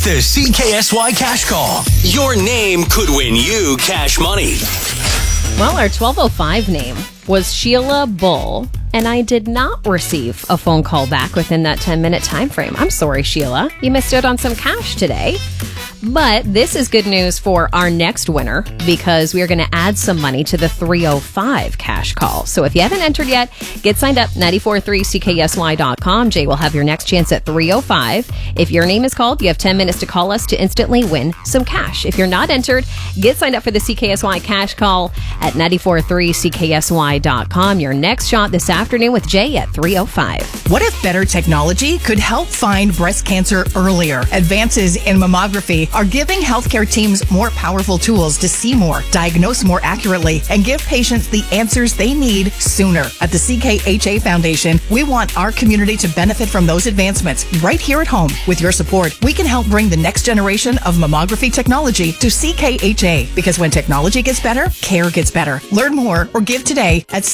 the CKSY Cash Call. Your name could win you cash money. Well, our 1205 name was Sheila Bull, and I did not receive a phone call back within that 10-minute time frame. I'm sorry, Sheila. You missed out on some cash today. But this is good news for our next winner because we are going to add some money to the 305 cash call. So if you haven't entered yet, get signed up, 943CKSY.com. Jay will have your next chance at 305. If your name is called, you have 10 minutes to call us to instantly win some cash. If you're not entered, get signed up for the CKSY cash call at 943CKSY.com. Your next shot this afternoon with Jay at 305. What if better technology could help find breast cancer earlier? Advances in mammography are giving healthcare teams more powerful tools to see more, diagnose more accurately, and give patients the answers they need sooner. At the CKHA Foundation, we want our community to benefit from those advancements right here at home. With your support, we can help bring the next generation of mammography technology to CKHA, because when technology gets better, care gets better. Learn more or give today at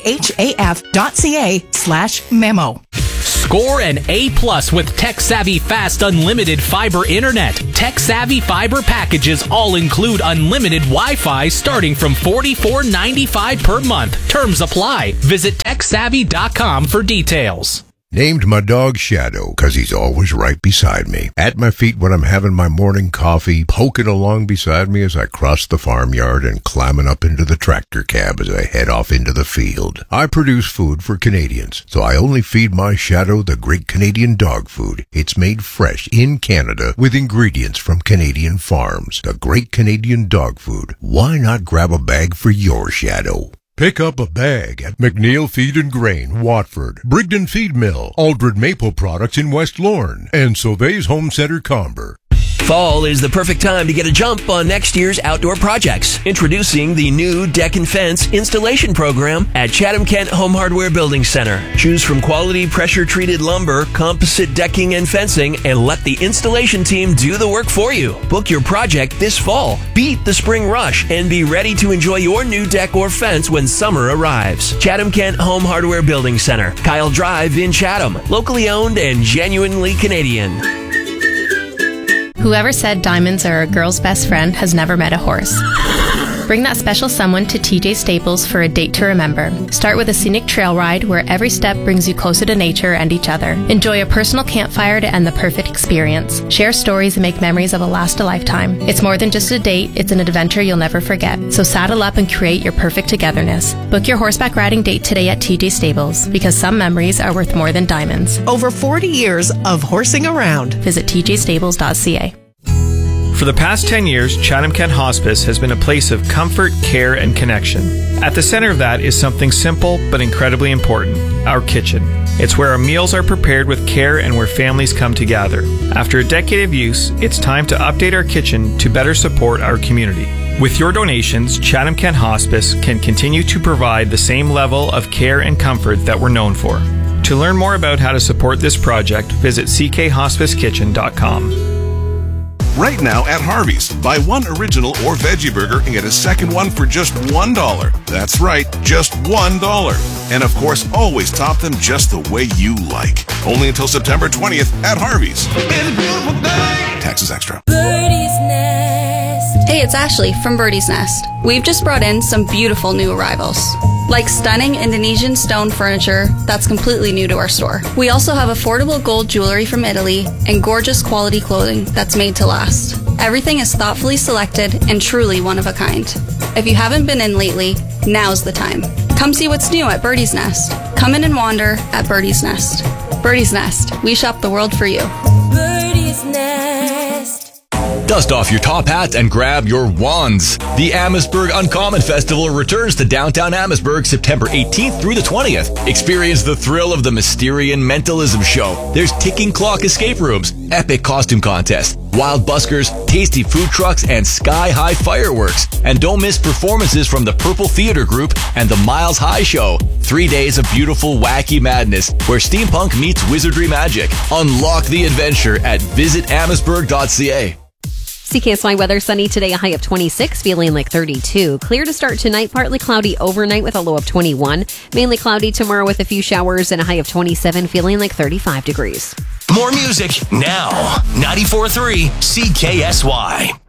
ckhaf.ca/memo. Score an A+ with Tech-Savvy Fast Unlimited Fiber Internet. Tech-Savvy Fiber packages all include unlimited Wi-Fi starting from $44.95 per month. Terms apply. Visit TechSavvy.com for details. Named my dog Shadow because he's always right beside me. At my feet when I'm having my morning coffee, poking along beside me as I cross the farmyard, and climbing up into the tractor cab as I head off into the field. I produce food for Canadians, so I only feed my Shadow the great Canadian dog food. It's made fresh in Canada with ingredients from Canadian farms. The great Canadian dog food. Why not grab a bag for your Shadow? Pick up a bag at McNeil Feed and Grain, Watford, Brigden Feed Mill, Aldred Maple Products in West Lorne, and Sauvé's Home Centre, Comber. Fall is the perfect time to get a jump on next year's outdoor projects. Introducing the new Deck and Fence installation program at Chatham-Kent Home Hardware Building Center. Choose from quality pressure-treated lumber, composite decking and fencing, and let the installation team do the work for you. Book your project this fall. Beat the spring rush and be ready to enjoy your new deck or fence when summer arrives. Chatham-Kent Home Hardware Building Center, Kyle Drive in Chatham. Locally owned and genuinely Canadian. Whoever said diamonds are a girl's best friend has never met a horse. Bring that special someone to TJ Staples for a date to remember. Start with a scenic trail ride where every step brings you closer to nature and each other. Enjoy a personal campfire to end the perfect experience. Share stories and make memories that will last a lifetime. It's more than just a date, it's an adventure you'll never forget. So saddle up and create your perfect togetherness. Book your horseback riding date today at TJ Stables, because some memories are worth more than diamonds. Over 40 years of horsing around. Visit tjstables.ca. For the past 10 years, Chatham-Kent Hospice has been a place of comfort, care, and connection. At the center of that is something simple but incredibly important: our kitchen. It's where our meals are prepared with care and where families come to gather. After a decade of use, it's time to update our kitchen to better support our community. With your donations, Chatham-Kent Hospice can continue to provide the same level of care and comfort that we're known for. To learn more about how to support this project, visit ckhospicekitchen.com. Right now at Harvey's, buy one original or veggie burger and get a second one for just $1. That's right, just $1. And of course, always top them just the way you like. Only until September 20th at Harvey's. It's a beautiful day. Taxes extra. Birdie's Nest. Hey, it's Ashley from Birdie's Nest. We've just brought in some beautiful new arrivals, like stunning Indonesian stone furniture that's completely new to our store. We also have affordable gold jewelry from Italy and gorgeous quality clothing that's made to last. Everything is thoughtfully selected and truly one of a kind. If you haven't been in lately, now's the time. Come see what's new at Birdie's Nest. Come in and wander at Birdie's Nest. Birdie's Nest, we shop the world for you. Birdie's Nest. Dust off your top hats and grab your wands. The Amherstburg Uncommon Festival returns to downtown Amherstburg September 18th through the 20th. Experience the thrill of the Mysterian Mentalism Show. There's ticking clock escape rooms, epic costume contests, wild buskers, tasty food trucks, and sky-high fireworks. And don't miss performances from the Purple Theater Group and the Miles High Show. 3 days of beautiful, wacky madness where steampunk meets wizardry magic. Unlock the adventure at visitamherstburg.ca. CKSY weather, sunny today, a high of 26, feeling like 32. Clear to start tonight, partly cloudy overnight with a low of 21. Mainly cloudy tomorrow with a few showers and a high of 27, feeling like 35 degrees. More music now. 94.3 CKSY.